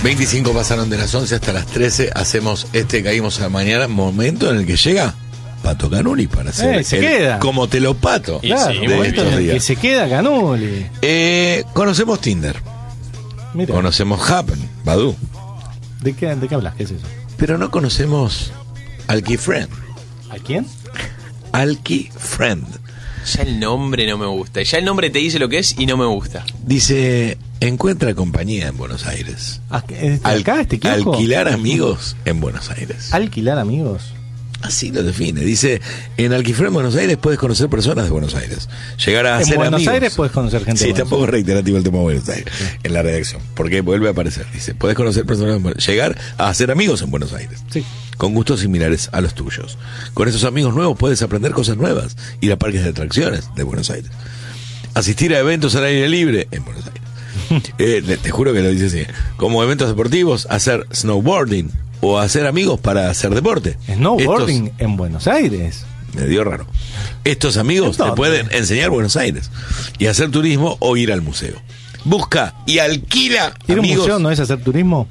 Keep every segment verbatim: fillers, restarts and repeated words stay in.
veinticinco pasaron de las once hasta las trece. Hacemos este Caímos a la Mañana, momento en el que llega Pato Canuli para hacer Eh, se el queda. Como te lo pato. Y Claro, sí, un de momento estos en el días. que se queda Canuli. Eh, conocemos Tinder, Mira, conocemos Happen, Badoo, ¿de qué, ¿de qué hablas? ¿Qué es eso? pero no conocemos Alkifriend. ¿A quién? Alkifriend. Ya el nombre no me gusta. Ya el nombre te dice lo que es y no me gusta. Dice, encuentra compañía en Buenos Aires. ¿A- ¿Es de Al- acá, este kiosco? alquilar amigos en Buenos Aires. Alquilar amigos. Así lo define. Dice, en Alkifriend, Buenos Aires, puedes conocer personas de Buenos Aires. Llegar a En ser Buenos amigos. Aires puedes conocer gente. Sí, de Buenos tampoco es reiterativo el tema de Buenos Aires en la redacción, porque vuelve a aparecer. Dice, puedes conocer personas en Buenos Aires. Llegar a hacer amigos en Buenos Aires. Sí. Con gustos similares a los tuyos. Con esos amigos nuevos puedes aprender cosas nuevas, ir a parques de atracciones de Buenos Aires, asistir a eventos al aire libre en Buenos Aires. Eh, te, te juro que lo dice así. Como eventos deportivos, hacer snowboarding o hacer amigos para hacer deporte. Snowboarding Estos- en Buenos Aires. me dio raro. Estos amigos te ¿Dónde? pueden enseñar Buenos Aires y hacer turismo o ir al museo. Busca y alquila Ir a un amigos. museo no es hacer turismo.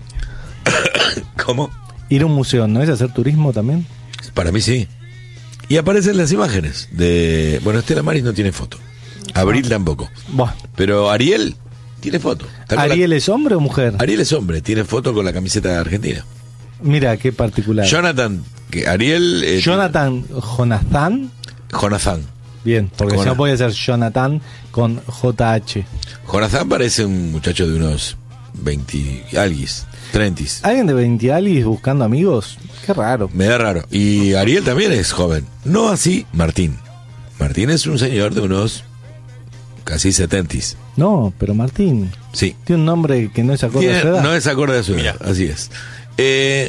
¿Cómo? Ir a un museo no es hacer turismo también. Para mí sí. Y aparecen las imágenes de... Bueno, Estela Maris no tiene foto. Abril tampoco. Buah. Pero Ariel tiene foto. Está con ¿Ariel es hombre o mujer? la- Ariel es hombre, tiene foto con la camiseta de Argentina. Mira, qué particular. Jonathan, que Ariel... eh, Jonathan, Jonathan. Jonathan. Bien, porque si Jona- no puede ser Jonathan con J H. Jonathan parece un muchacho de unos veinte alguis, treinta. ¿Alguien de veinte años buscando amigos? Qué raro. Me da raro. Y Ariel también es joven. No así Martín. Martín es un señor de unos casi setenta. No, pero Martín Sí. tiene un nombre que no es acorde a Tiene- su edad. no es acorde a su edad, así es. Eh,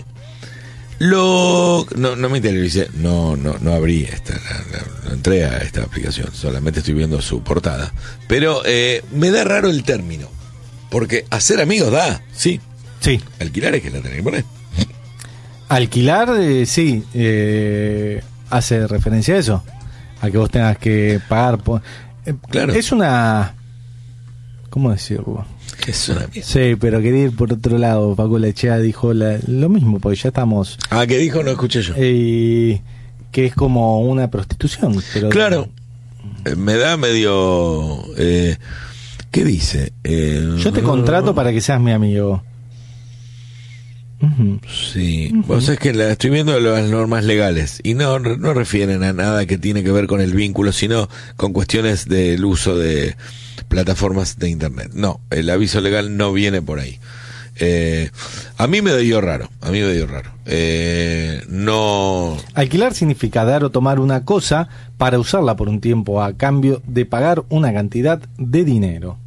lo no, no me interesa, no, no, no abrí esta, la- la- no entré a esta aplicación, solamente estoy viendo su portada. Pero eh, me da raro el término, porque hacer amigos da, sí. Sí. Alquilar es que la tenés que poner. Alquilar, eh, sí, eh, hace referencia a eso. A que vos tengas que pagar. Por, eh, Claro. Es una... ¿Cómo decirlo? Es una mierda. Sí, pero quería ir por otro lado. Paco Lechea dijo la- lo mismo, porque ya estamos... Ah, ¿qué dijo? No escuché yo. eh, que es como una prostitución. Pero Claro. Eh, me da medio... Eh, ¿Qué dice? Eh, Yo te contrato para que seas mi amigo. Ujú. Sí, vos sabés que la, estoy viendo las normas legales y no, no refieren a nada que tiene que ver con el vínculo, sino con cuestiones del uso de plataformas de internet. No, el aviso legal no viene por ahí. Eh, a mí me dio raro, a mí me dio raro. Eh, no, Alquilar significa dar o tomar una cosa para usarla por un tiempo a cambio de pagar una cantidad de dinero.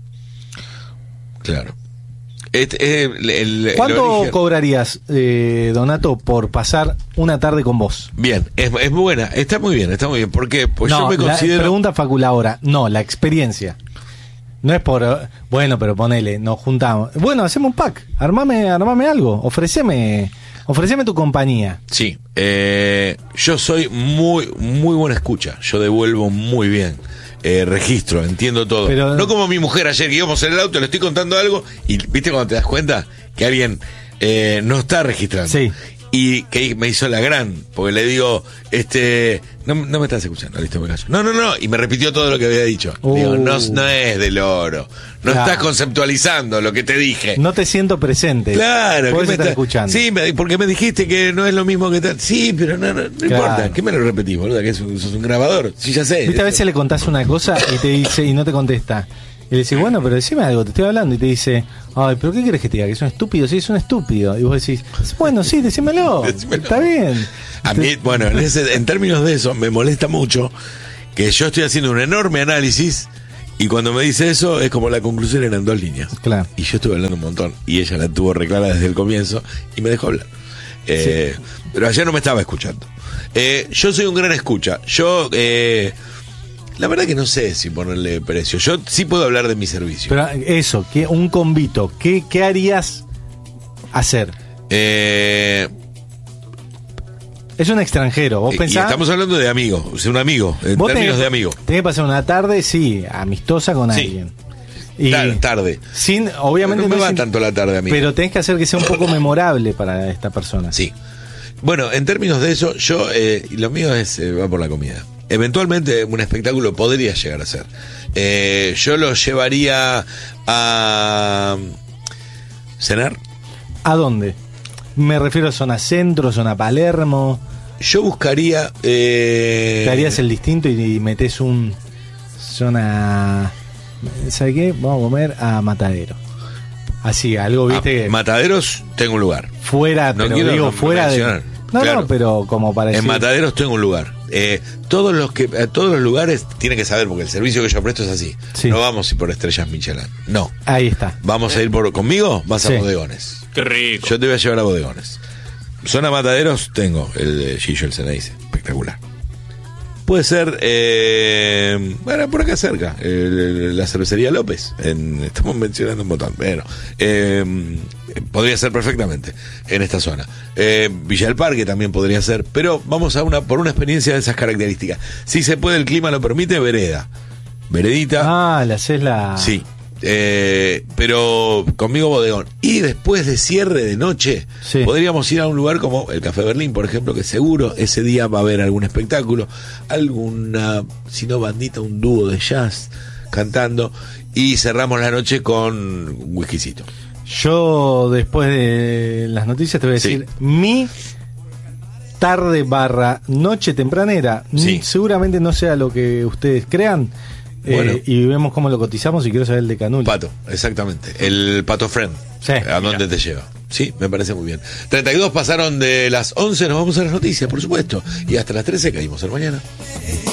claro. Este, el, el- el ¿Cuánto origen- cobrarías, eh, Donato, por pasar una tarde con vos? Bien, es, es muy buena, está muy bien, está muy bien. ¿Por qué? Pues no, yo me la considero... pregunta Facula ahora. No, la experiencia. No es por... eh, Bueno, pero ponele, nos juntamos. Bueno, hacemos un pack. Armame, armame algo. Ofreceme, ofreceme tu compañía. Sí, eh, yo soy muy, muy buena escucha. Yo devuelvo muy bien. Eh, registro, entiendo todo. Pero- no como mi mujer ayer que íbamos en el auto, le estoy contando algo y viste cuando te das cuenta que alguien eh, no está registrando. Sí. Y que me hizo la gran, porque le digo, este, no, no me estás escuchando, listo, me callo. No, no, no, y me repitió todo lo que había dicho. Uh. Digo, no, no es del oro, no Claro. estás conceptualizando lo que te dije. No te siento presente. Claro, Podés ¿qué me estar está- escuchando. Sí, me- porque me dijiste que no es lo mismo que tal. Sí, pero no, no, no Claro. importa. ¿Qué me lo repetís, boludo? Que sos, sos un grabador. Sí, ya sé. Viste, a veces le contás una cosa y te dice y no te contesta. Y le dices, bueno, pero decime algo, te estoy hablando. Y te dice, ay, pero ¿qué querés que te diga? ¿Que es un estúpido? Sí, es un estúpido. Y vos decís, bueno, sí, decímelo. Decímelo. Está bien. A mí, bueno, en, ese, en términos de eso, me molesta mucho que yo estoy haciendo un enorme análisis y cuando me dice eso es como la conclusión eran dos líneas. Claro. Y yo estuve hablando un montón y ella la tuvo reclara desde el comienzo y me dejó hablar. Eh, Pero ayer no me estaba escuchando. Eh, yo soy un gran escucha. Yo, eh, la verdad que no sé si ponerle precio. Yo sí puedo hablar de mi servicio. Pero eso, que un convito, ¿qué, qué harías hacer? Eh, Es un extranjero. Vos y pensás. estamos hablando de amigo, o sea, un amigo, en vos términos tenés- de amigo. Tenés que pasar una tarde, sí, amistosa con Sí. alguien. Y Tar- tarde. Sin, obviamente no me no va sin- tanto la tarde a mí. pero tenés que hacer que sea un poco memorable para esta persona. Sí. Bueno, en términos de eso, yo, eh, y lo mío es, eh, va por la comida. Eventualmente un espectáculo podría llegar a ser. Eh, yo lo llevaría a cenar. ¿A dónde? Me refiero a zona centro, zona Palermo. Yo buscaría... Eh, Te harías el distinto y, y metés un zona... ¿Sabe qué? Vamos a comer a Matadero. Así, algo, viste, a que Mataderos tengo un lugar. fuera, No pero quiero digo, no- fuera de... mencionar. No, Claro. no, pero como para decir... En Mataderos tengo un lugar. Eh, todos los que eh, todos los lugares tienen que saber, porque el servicio que yo presto es así. Sí. No vamos a ir por estrellas Michelin. No. Ahí está. Vamos a ir por... ¿Conmigo? Vas Sí. a bodegones. Qué rico. Yo te voy a llevar a bodegones. Zona Mataderos tengo el de Gillo el Ceneice. Espectacular. Puede ser, eh, bueno, por acá cerca, eh, la cervecería López. En, estamos mencionando un montón. Bueno, eh, podría ser perfectamente en esta zona. Eh, Villa del Parque también podría ser, pero vamos a una por una experiencia de esas características. Si se puede, el clima lo permite, vereda. Veredita. Ah, le haces la... Sí, eh, pero conmigo bodegón. Y después de cierre de noche, Sí. podríamos ir a un lugar como el Café Berlín, por ejemplo, que seguro ese día va a haber algún espectáculo, alguna, si no bandita, un dúo de jazz cantando, y cerramos la noche con un whiskycito. Yo, después de las noticias, te voy a decir Sí. mi tarde barra noche tempranera. Sí. Mm, Seguramente no sea lo que ustedes crean. eh, Bueno. y vemos cómo lo cotizamos y quiero saber el de Canul. Pato, exactamente. El Pato Friend. Sí. ¿A dónde te lleva? Sí, me parece muy bien. treinta y dos pasaron de las once, nos vamos a las noticias, por supuesto. Y hasta las trece caímos el mañana.